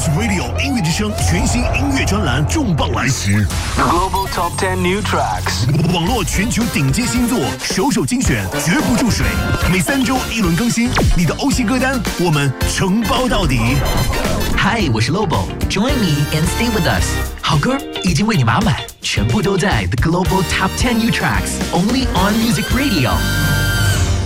Music Radio 音乐之声全新音乐专栏重磅来袭 ，Global Top 10 New Tracks， 网络全球顶尖新作，首精选，绝不注水。每3周1轮更新，你的欧系歌单我们承包到底。 Hi， 我是 Lobo，Join me and stay with us。好歌已经为你码满，全部都在 The Global Top 10 New Tracks， only on Music Radio。